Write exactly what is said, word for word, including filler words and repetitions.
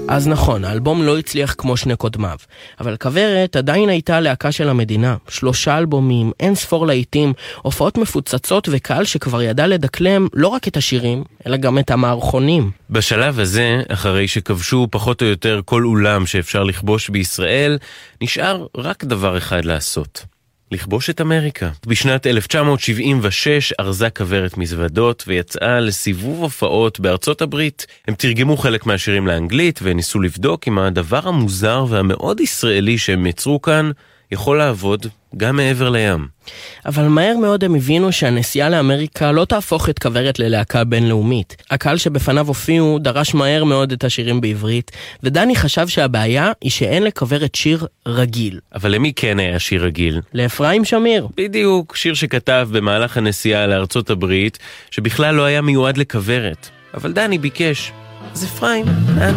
אז נכון, האלבום לא הצליח כמו שני קודמיו, אבל כוורת עדיין הייתה להקה של המדינה, שלושה אלבומים, אין ספור להיטים, הופעות מפוצצות וקהל שכבר ידע לדקלם לא רק את השירים, אלא גם את המערכונים. בשלב הזה, אחרי שכבשו פחות או יותר כל אולם שאפשר לכבוש בישראל, נשאר רק דבר אחד לעשות. לכבוש את אמריקה. בשנת אלף תשע מאות שבעים ושש ארזה כוורת מזוודות ויצאה לסיבוב הופעות בארצות הברית. הם תרגמו חלק מהשירים לאנגלית וניסו לבדוק אם הדבר המוזר והמאוד ישראלי שהם יצרו כאן יכול לעבוד גם מעבר לים. אבל מהר מאוד הם הבינו שהנסיעה לאמריקה לא תהפוך את כוורת ללהקה בינלאומית. הקהל שבפניו הופיעו דרש מהר מאוד את השירים בעברית, ודני חשב שהבעיה היא שאין לכוורת שיר רגיל. אבל למי כן היה שיר רגיל? לאפרים שמיר. בדיוק, שיר שכתב במהלך הנסיעה לארצות הברית, שבכלל לא היה מיועד לכוורת. אבל דני ביקש. אז אפרים,